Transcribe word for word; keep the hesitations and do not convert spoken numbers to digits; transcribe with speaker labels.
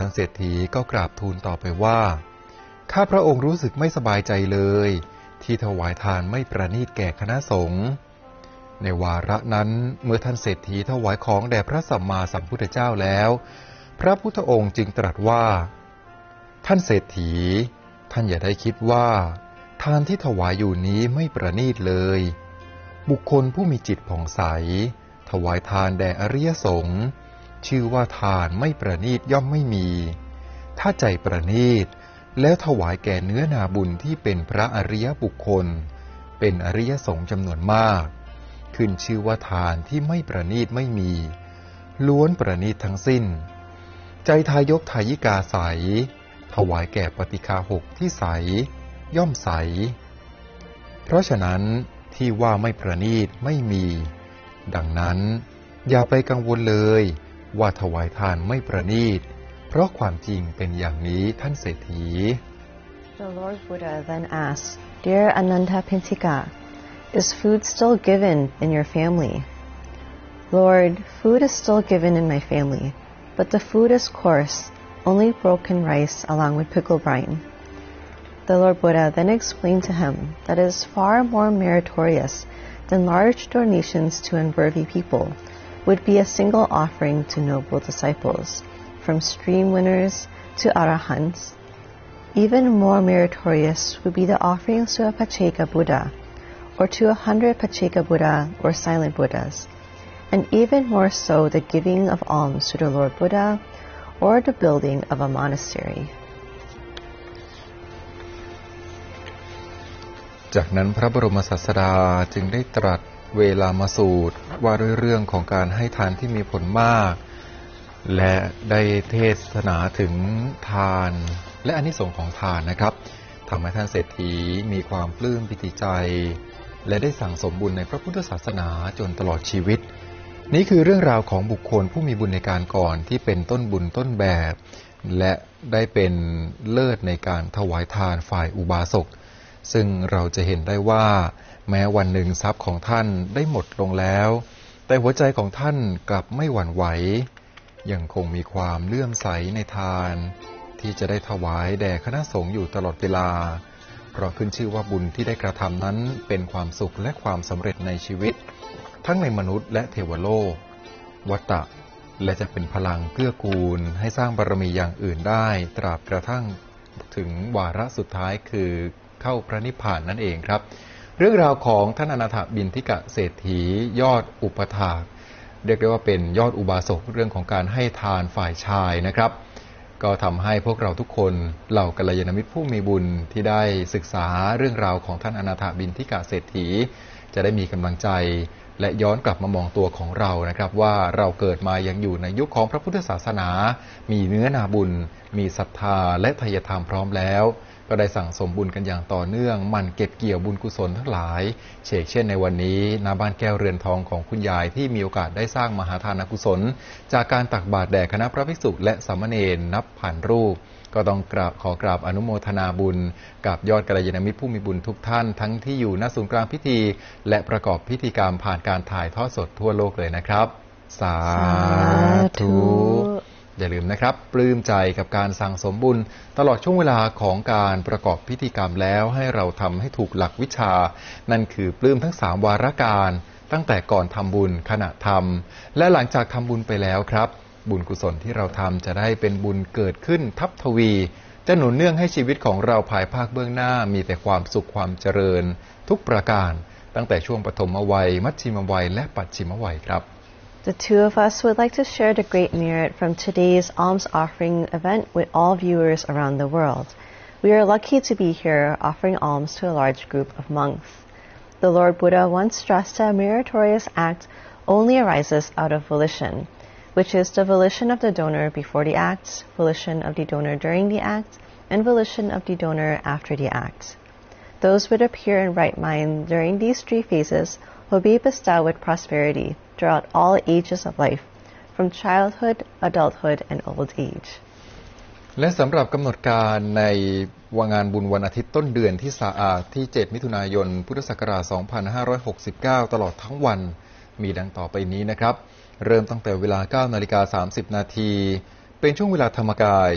Speaker 1: เศรษฐีก็กราบทูลต่อไปว่าข้าพระองค์รู้สึกไม่สบายใจเลยที่ถวายทานไม่ประณีตแก่คณะสงฆ์ในวาระนั้นเมื่อท่านเศรษฐีถวายของแด่พระสัมมาสัมพุทธเจ้าแล้วพระพุทธองค์จึงตรัสว่าท่านเศรษฐีท่านอย่าได้คิดว่าทานที่ถวายอยู่นี้ไม่ประณีตเลยบุคคลผู้มีจิตผ่องใสถวายทานแด่อริยสงฆ์ชื่อว่าทานไม่ประณีตย่อมไม่มีถ้าใจประณีตแล้วถวายแก่เนื้อนาบุญที่เป็นพระอริยบุคคลเป็นอริยสงฆ์จำนวนมากขึ้นชื่อว่าทานที่ไม่ประณีตไม่มีล้วนประณีตทั้งสิ้นใจทายกทายิกาใสถวายแก่ปฏิฆาหกที่ใสย่อมใสเพราะฉะนั้นที่ว่าไม่ประณีตไม่มีดังนั้นอย่าไปกังวลเลยว่าถวายทานไม่ประณีตเพราะความจริงเป็นอย่างนี้ท่านเศรษฐี
Speaker 2: The Lord Buddha then asked, Dear Anathapindika, is food still given in your family? Lord, food is still given in my family, but the food is coarse, only broken rice along with pickle brine. The Lord Buddha then explained to him that it is far more meritorious than large donations to unworthy people would be a single offering to noble disciples, from stream winners to arahants. Even more meritorious would be the offerings to a Pacceka Buddha, or to a hundred Pacceka Buddha or silent Buddhas, and even more so the giving of alms to the Lord Buddha, or the building of a monastery.
Speaker 1: จากนั้นพระบรมศาสดาจึงได้ตรัสเวลามาสูตรว่าด้วยเรื่องของการให้ทานที่มีผลมากและได้เทศนาถึงทานและอานิสงส์ของทานนะครับทำให้ท่านเศรษฐีมีความปลื้มปิติใจและได้สั่งสมบุญในพระพุทธศาสนาจนตลอดชีวิตนี่คือเรื่องราวของบุคคลผู้มีบุญในการก่อนที่เป็นต้นบุญต้นแบบและได้เป็นเลิศในการถวายทานฝ่ายอุบาสกซึ่งเราจะเห็นได้ว่าแม้วันหนึ่งทรัพย์ของท่านได้หมดลงแล้วแต่หัวใจของท่านกลับไม่หวั่นไหวยังคงมีความเลื่อมใสในทานที่จะได้ถวายแด่คณะสงฆ์อยู่ตลอดเวลาเพราะขึ้นชื่อว่าบุญที่ได้กระทำนั้นเป็นความสุขและความสำเร็จในชีวิตทั้งในมนุษย์และเทวโลกวัฏฏะและจะเป็นพลังเกื้อกูลให้สร้างบารมีอย่างอื่นได้ตราบกระทั่งถึงวาระสุดท้ายคือเข้าพระนิพพานนั่นเองครับเรื่องราวของท่านอนาถบิณฑิกเศรษฐียอดอุปถากเรียกได้ว่าเป็นยอดอุบาสกเรื่องของการให้ทานฝ่ายชายนะครับก็ทำให้พวกเราทุกคนเหล่ากัลยาณมิตรผู้มีบุญที่ได้ศึกษาเรื่องราวของท่านอนาถบิณฑิกเศรษฐีจะได้มีกำลังใจและย้อนกลับมามองตัวของเรานะครับว่าเราเกิดมายังอยู่ในยุคของพระพุทธศาสนามีเนื้อนาบุญมีศรัทธาและทายธรรมพร้อมแล้วก็ได้สั่งสมบุญกันอย่างต่อเนื่องมันเก็บเกี่ยวบุญกุศลทั้งหลายเช่นเช่นในวันนี้ณบ้านแก้วเรือนทองของคุณยายที่มีโอกาสได้สร้างมหาทานกุศลจากการตักบาตรแด่คณะพระภิกษุและสามเณรนับพันรูปก็ต้องกราบขอกราบอนุโมทนาบุญกับยอดกัลยาณมิตรผู้มีบุญทุกท่านทั้งที่อยู่ณศูนย์กลางพิธีและประกอบพิธีกรรมผ่านการถ่ายทอดสดทั่วโลกเลยนะครับสาธุอย่าลืมนะครับปลื้มใจกับการสั่งสมบุญตลอดช่วงเวลาของการประกอบพิธีกรรมแล้วให้เราทำให้ถูกหลักวิชานั่นคือปลื้มทั้งสามวาระการตั้งแต่ก่อนทำบุญขณะทำและหลังจากทำบุญไปแล้วครับบุญกุศลที่เราทำจะได้เป็นบุญเกิดขึ้นทับทวีจะหนุนเนื่องให้ชีวิตของเราภายภาคเบื้องหน้ามีแต่ความสุขความเจริญทุกประการตั้งแต่ช่วงปฐมวัยมัชฌิมวัยและปัจฉิมวัยครับ
Speaker 2: The two of us would like to share the great merit from today's alms offering event with all viewers around the world. We are lucky to be here offering alms to a large group of monks. The Lord Buddha once stressed that a meritorious act only arises out of volition, which is the volition of the donor before the act, volition of the donor during the act, and volition of the donor after the act. Those with a pure and right mind during these three phases will be bestowed with prosperity throughout all ages of life, from childhood, adulthood, and old age.
Speaker 1: และสำหรับกำหนดการในวันงานบุญวันอาทิตย์ต้นเดือนที่สะอาดที่เจ็ดมิถุนายนพุทธศักราชสองพันห้าร้อยหกสิบเก้าตลอดทั้งวันมีดังต่อไปนี้นะครับเริ่มตั้งแต่เวลา เก้านาฬิกาสามสิบนาทีเป็นช่วงเวลาธรรมกาย